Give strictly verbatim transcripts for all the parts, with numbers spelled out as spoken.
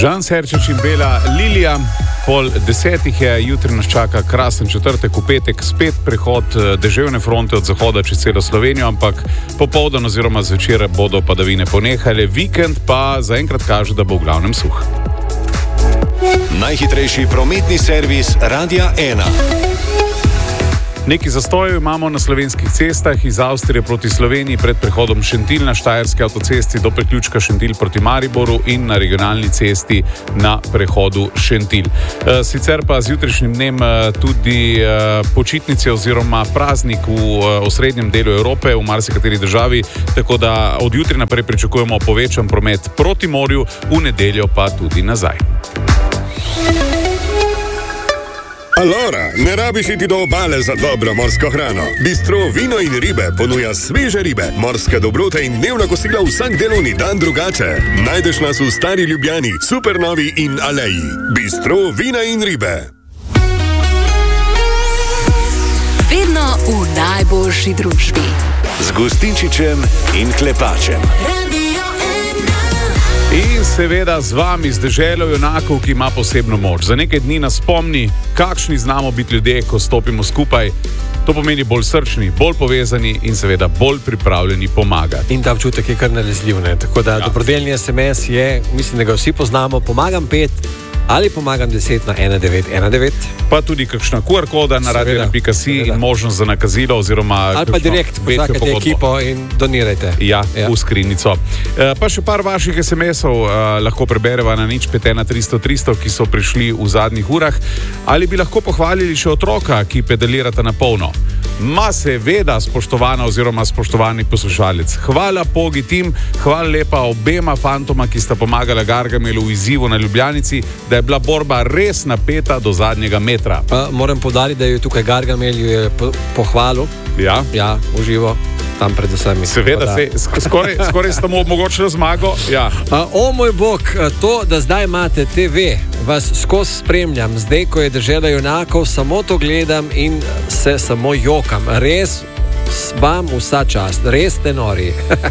Žan Serčič in Bela Lilija. Pol desetih je, jutri nas čaka krasen četrtek, v petek spet prehod deževne fronte od zahoda čez celo Slovenijo, ampak popoldan oziroma zvečer bodo padavine ponehale, vikend pa zaenkrat kaže, da bo v glavnem suh. Najhitrejši prometni servis Radia ena. Nekaj zastojev imamo na slovenskih cestah iz Avstrije proti Sloveniji pred prehodom Šentilj na Štajerski avtocesti do priključka Šentilj proti Mariboru in na regionalni cesti na prehodu Šentilj. Sicer pa z jutrišnjim dnem tudi počitnice oziroma praznik v osrednjem delu Evrope, v marsikateri državi, tako da od jutri naprej pričakujemo povečan promet proti morju, v nedeljo pa tudi nazaj. Alora, ne rabiš iti do obale za dobro morsko hrano. Bistro Vino in ribe ponuja sveže ribe, morske dobrote in dnevna kosila vsak delovni dan drugače. Najdeš nas v Stari Ljubljani, Supernovi in Aleji. Bistro Vina in ribe. Vedno v najboljši družbi. Z Gustinčičem in Klepačem. In seveda z vami, z deželo junakov, ki ima posebno moč. Za nekaj dni nas spomni, kakšni znamo biti ljudje, ko stopimo skupaj. To pomeni bolj srčni, bolj povezani in seveda bolj pripravljeni pomagati. In ta občutek je kar nalezljiv, ne? Tako da ja. Dobrodelni es em es je, mislim, da ga vsi poznamo, pomagam pet ali pomagam deset na ena devet ena devet. Pa tudi kakšna ku er koda na radio ena pika si in možnost za nakazilo oziroma... Ali pa direkt, počakajte ekipo in donirajte. Ja, ja, v skrinjico. E, pa še par vaših es em esov e, lahko prebereva na nič pet ena tristo tristo, ki so prišli v zadnjih urah. Ali bi lahko pohvalili še otroka, ki pedalirata na polno? Ma seveda, spoštovana oziroma spoštovani poslušalec. Hvala Pogi tim, hvala lepa obema fantoma, ki sta pomagala Gargamelu v izzivu na Ljubljanici, da je bila borba res napeta do zadnjega metra. Pa, moram poudariti, da je tukaj Gargamel je po, pohvalil. Ja? Ja, uživo. Tam pred vsemi. Seveda, se, skoraj, skoraj ste mu omogočili zmago. Ja. A, o moj bog, to, da zdaj imate te ve, vas skozi spremljam. Zdaj, ko je dežela junakov, samo to gledam in se samo jokam. Res vam vsa čast, res ste nori.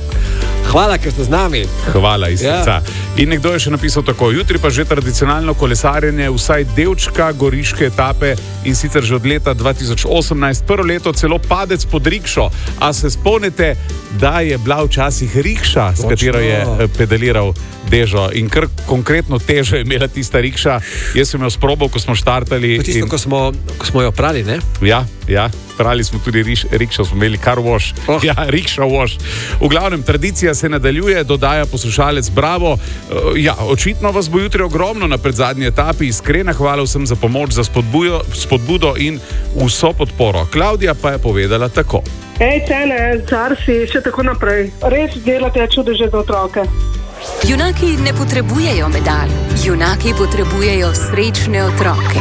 Hvala, ker ste z nami. Hvala iz srca. Ja. In nekdo je še napisal tako: jutri pa že tradicionalno kolesarjenje vsaj delčka goriške etape in sicer že od leta dva tisoč osemnajst, prvo leto celo padec pod rikšo. A se spomnite, da je bila včasih rikša, s katero je pedaliral Dežo in kar konkretno težo je imela tista rikša. Jaz sem jo sprobal, ko smo štartali. To tisto, in... ko, smo, ko smo jo prali, ne? Ja, ja. Prali smo tudi riš, rikšo, smo imeli car wash. Oh. Ja, rikša wash. V glavnem, tradicija se nadaljuje, dodaja poslušalec Bravo. Uh, ja, očitno vas bo jutri ogromno na predzadnji etapi. Iskrena hvala vsem za pomoč, za spodbujo, spodbudo in vso podporo. Klaudija pa je povedala tako. Hej, cene, car si, še tako naprej. Res delate čudeže za otroke. Junaki ne potrebujejo medalj. Junaki potrebujejo srečne otroke.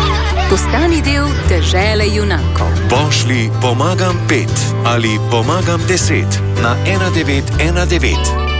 Postani del dežele junakov. Pošli pomagam pet ali pomagam deset na ena devet ena devet.